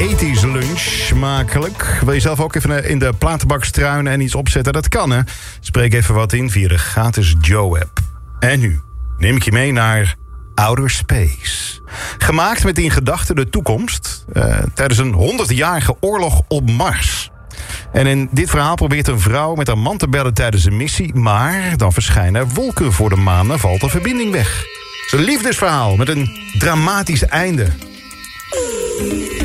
80s lunch smakelijk. Wil je zelf ook even in de platenbak struinen en iets opzetten? Dat kan, hè? Spreek even wat in via de gratis Joe-app. En nu neem ik je mee naar Outer Space. Gemaakt met in gedachten de toekomst tijdens een 100-jarige oorlog op Mars. En in dit verhaal probeert een vrouw met haar man te bellen tijdens een missie, maar dan verschijnen er wolken voor de maan en valt de verbinding weg. Het is een liefdesverhaal met een dramatisch einde.